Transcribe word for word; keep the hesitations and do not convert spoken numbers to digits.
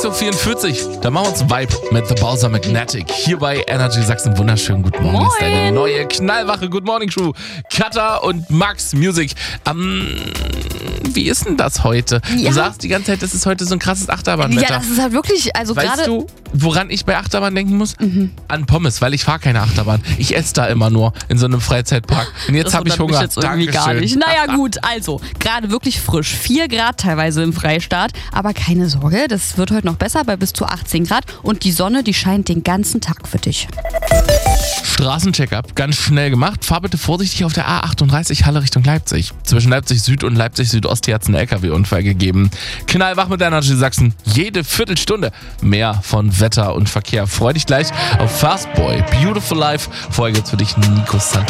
Uhr vierundvierzig, da machen wir uns ein Vibe mit The Bowser Magnetic. Hier bei Energy Sachsen. Wunderschönen guten Morgen. Moin. Ist eine neue knallwache Good Morning Crew. Katha und Max Music. Ähm, wie ist denn das heute? Ja. Du sagst die ganze Zeit, das ist heute so ein krasses Achterbahnwetter. Ja, das ist halt wirklich, also Weißt gerade. du, woran ich bei Achterbahn denken muss? Mhm. An Pommes, weil ich fahre keine Achterbahn. Ich esse da immer nur in so einem Freizeitpark. Und jetzt Das habe ich wundert mich Hunger. jetzt irgendwie gar Dankeschön. nicht. Naja gut, also, gerade wirklich frisch. vier Grad teilweise im Freistaat. Aber keine Sorge, das wird heute noch besser bei bis zu achtzehn Grad. Und die Sonne, die scheint den ganzen Tag für dich. Straßencheck-up, ganz schnell gemacht. Fahr bitte vorsichtig auf der A achtunddreißig Halle Richtung Leipzig. Zwischen Leipzig Süd und Leipzig Südost hier hat es einen L K W-Unfall gegeben. Knallwach mit Energy Sachsen. Jede Viertelstunde mehr von Wetter und Verkehr. Freu dich gleich auf Fastboy, Beautiful Life. Vorher gibt's für dich Nico Santos.